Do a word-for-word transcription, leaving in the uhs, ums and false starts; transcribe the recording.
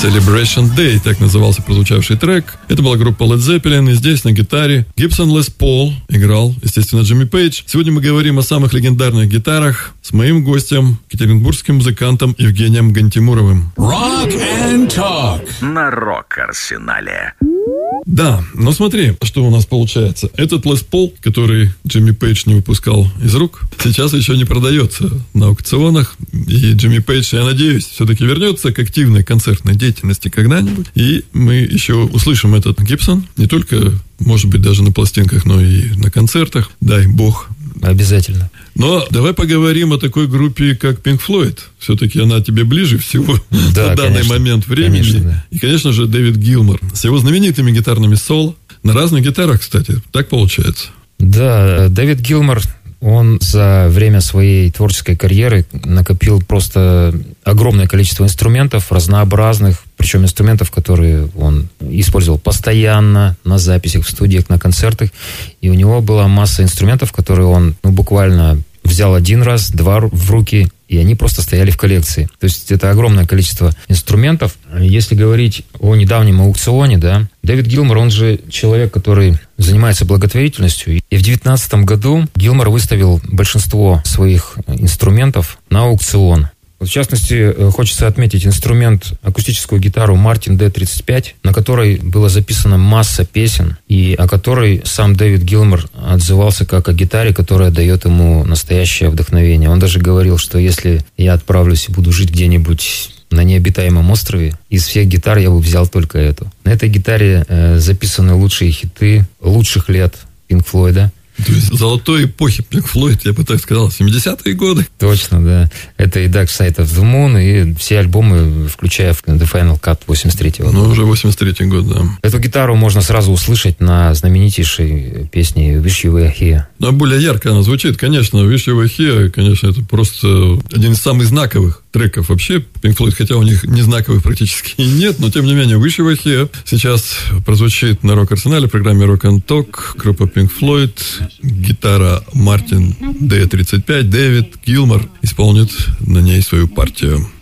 Celebration Day, так назывался прозвучавший трек. Это была группа Led Zeppelin, и здесь на гитаре Gibson Les Paul играл, естественно, Джимми Пейдж. Сегодня мы говорим о самых легендарных гитарах с моим гостем, екатеринбургским музыкантом Евгением Гантимуровым. Rock and Talk на Рок-Арсенале. Да, но смотри, что у нас получается. Этот Les Paul, который Джимми Пейдж не выпускал из рук, сейчас еще не продается на аукционах. И Джимми Пейдж, я надеюсь, все-таки вернется к активной концертной деятельности когда-нибудь. И мы еще услышим этот Гибсон не только, может быть, даже на пластинках, но и на концертах. Дай бог. Обязательно. Но давай поговорим о такой группе, как Pink Floyd. Все-таки она тебе ближе всего да, на данный конечно, момент времени. Конечно, да. И, конечно же, Дэвид Гилмор с его знаменитыми гитарными соло. На разных гитарах, кстати. Так получается. Да, Дэвид Гилмор, он за время своей творческой карьеры накопил просто огромное количество инструментов, разнообразных, причем инструментов, которые он использовал постоянно на записях, в студиях, на концертах. И у него была масса инструментов, которые он ну, буквально взял один раз, два в руки, и они просто стояли в коллекции. То есть это огромное количество инструментов. Если говорить о недавнем аукционе, да, Дэвид Гилмор, он же человек, который занимается благотворительностью. И в две тысячи девятнадцатом году Гилмор выставил большинство своих инструментов на аукцион. В частности, хочется отметить инструмент, акустическую гитару Martin ди тридцать пять, на которой была записана масса песен, и о которой сам Дэвид Гилмор отзывался как о гитаре, которая дает ему настоящее вдохновение. Он даже говорил, что если я отправлюсь и буду жить где-нибудь на необитаемом острове, из всех гитар я бы взял только эту. На этой гитаре э, записаны лучшие хиты лучших лет Pink Floyd. То есть золотой эпохи Pink Floyd, я бы так сказал, семидесятые годы. Точно, да. Это и Dark Side of the Moon, и все альбомы, включая The Final Cut восемьдесят третьего года. Ну, уже восемьдесят третий год, да. Эту гитару можно сразу услышать на знаменитейшей песне Wish You Were Here. Но более ярко она звучит, конечно. Wish You Were Here, конечно, это просто один из самых знаковых треков вообще Pink Floyd, хотя у них не знаковых практически и нет, но тем не менее Wish You Were Here сейчас прозвучит на Рок-Арсенале в программе Rock and Talk. Группа Pink Floyd, гитара Martin ди тридцать пять, Дэвид Гилмор исполнит на ней свою партию.